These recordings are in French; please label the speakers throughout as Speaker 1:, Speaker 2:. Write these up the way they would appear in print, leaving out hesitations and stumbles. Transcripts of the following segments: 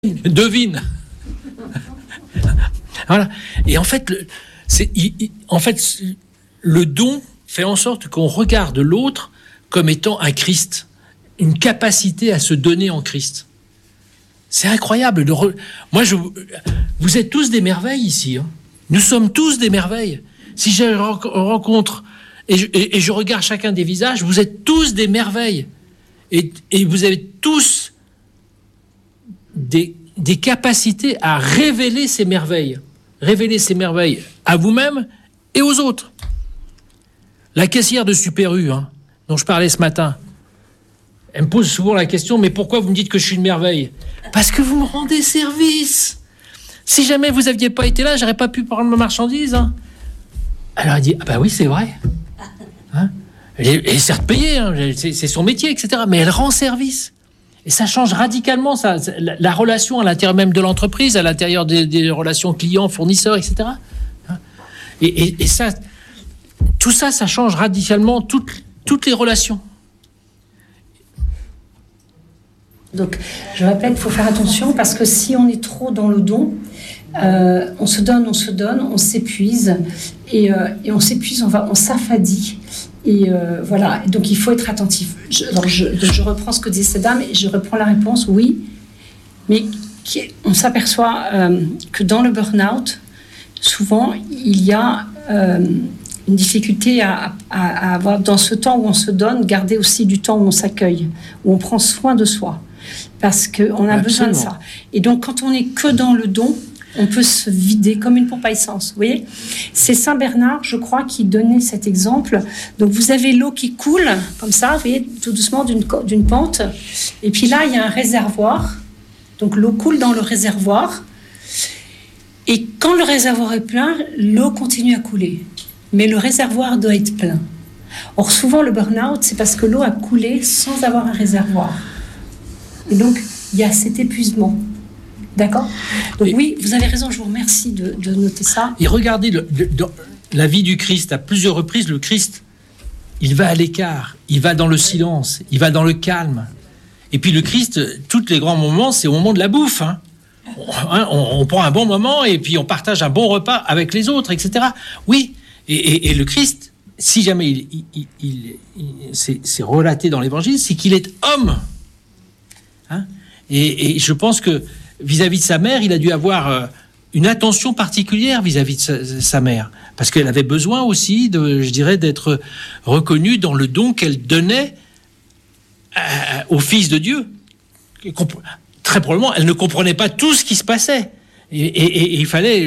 Speaker 1: Devine. Voilà. Et en fait, le don fait en sorte qu'on regarde l'autre comme étant un Christ, une capacité à se donner en Christ. C'est incroyable. Vous êtes tous des merveilles ici. Hein. Nous sommes tous des merveilles. Si je rencontre et je regarde chacun des visages, vous êtes tous des merveilles. Et vous avez tous des capacités à révéler ces merveilles à vous-même et aux autres. La caissière de Super U, dont je parlais ce matin, elle me pose souvent la question, mais pourquoi vous me dites que je suis une merveille ? Parce que vous me rendez service. Si jamais vous n'aviez pas été là, j'aurais pas pu prendre ma marchandise. Alors elle dit, ah bah oui, c'est vrai. Elle est certes payée, c'est son métier, etc. Mais elle rend service. Et ça change radicalement la relation à l'intérieur même de l'entreprise, à l'intérieur des relations clients, fournisseurs, etc. Et ça, tout ça, ça change radicalement toutes les relations.
Speaker 2: Donc, je répète, il faut faire attention parce que si on est trop dans le don, on se donne, on s'épuise et on s'épuise, on s'affadit. Et voilà, donc il faut être attentif. Je reprends ce que disait cette dame et je reprends la réponse, oui, mais on s'aperçoit que dans le burn-out, souvent, il y a une difficulté à avoir, dans ce temps où on se donne, garder aussi du temps où on s'accueille, où on prend soin de soi, parce qu'on a besoin de ça. Et donc, quand on n'est que dans le don, on peut se vider comme une pompe à essence, vous voyez ? C'est Saint Bernard, je crois, qui donnait cet exemple. Donc, vous avez l'eau qui coule, comme ça, vous voyez, tout doucement d'une pente. Et puis là, il y a un réservoir. Donc, l'eau coule dans le réservoir. Et quand le réservoir est plein, l'eau continue à couler. Mais le réservoir doit être plein. Or, souvent, le burn-out, c'est parce que l'eau a coulé sans avoir un réservoir. Et donc, il y a cet épuisement. D'accord ? Donc oui, vous avez raison, je vous remercie de noter ça.
Speaker 1: Et regardez dans la vie du Christ, à plusieurs reprises, le Christ, il va à l'écart, il va dans le silence, il va dans le calme. Et puis le Christ, tous les grands moments, c'est au moment de la bouffe. On prend un bon moment et puis on partage un bon repas avec les autres, etc. Oui, et le Christ, si jamais c'est relaté dans l'Évangile, c'est qu'il est homme. Et je pense que vis-à-vis de sa mère, il a dû avoir une attention particulière vis-à-vis de sa mère. Parce qu'elle avait besoin aussi, d'être reconnue dans le don qu'elle donnait au Fils de Dieu. Très probablement, elle ne comprenait pas tout ce qui se passait. Et il fallait,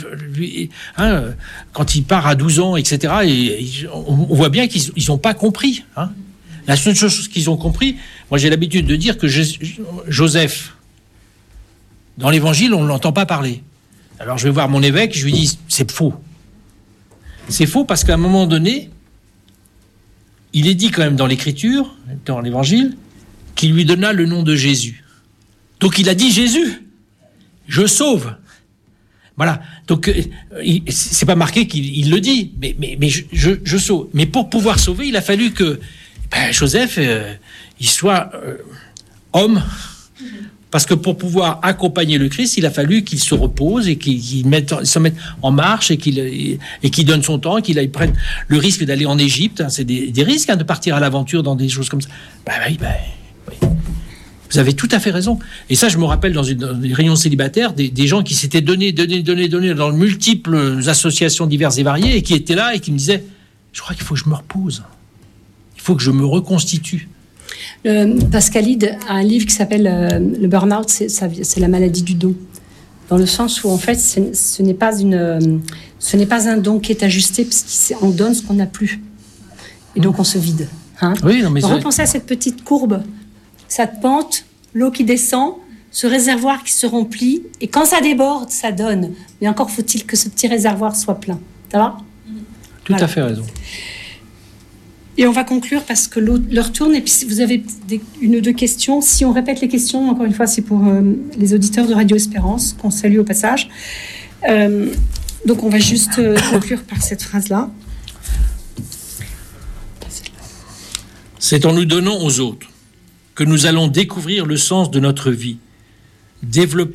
Speaker 1: quand il part à 12 ans, etc., on voit bien qu'ils n'ont pas compris. La seule chose qu'ils ont compris, moi j'ai l'habitude de dire que Joseph, dans l'Évangile, on ne l'entend pas parler. Alors je vais voir mon évêque, je lui dis, c'est faux. C'est faux parce qu'à un moment donné, il est dit quand même dans l'Écriture, dans l'Évangile, qu'il lui donna le nom de Jésus. Donc il a dit Jésus, je sauve. Voilà. Donc c'est pas marqué qu'il le dit, mais je sauve. Mais pour pouvoir sauver, il a fallu que Joseph, il soit homme. Parce que pour pouvoir accompagner le Christ, il a fallu qu'il se repose et qu'il se mette en marche et qu'il donne son temps, qu'il prenne le risque d'aller en Égypte. C'est des risques de partir à l'aventure dans des choses comme ça. Oui. Vous avez tout à fait raison. Et ça, je me rappelle dans une réunion célibataire, des gens qui s'étaient donnés dans de multiples associations diverses et variées et qui étaient là et qui me disaient « Je crois qu'il faut que je me repose. Il faut que je me reconstitue. »
Speaker 2: Pascalide a un livre qui s'appelle Le Burn-out, c'est la maladie du don. Dans le sens où, en fait, ce n'est pas un don qui est ajusté, parce qu'on donne ce qu'on n'a plus. Et donc, on se vide.
Speaker 1: Oui, non, mais
Speaker 2: repensez à cette petite courbe, cette pente, l'eau qui descend, ce réservoir qui se remplit, et quand ça déborde, ça donne. Mais encore faut-il que ce petit réservoir soit plein. Ça va ?
Speaker 1: Tout à fait raison.
Speaker 2: Et on va conclure parce que l'heure tourne. Et puis, si vous avez une ou deux questions, si on répète les questions, encore une fois, c'est pour les auditeurs de Radio Espérance, qu'on salue au passage. Donc, on va juste conclure par cette phrase-là.
Speaker 1: C'est en nous donnant aux autres que nous allons découvrir le sens de notre vie, développer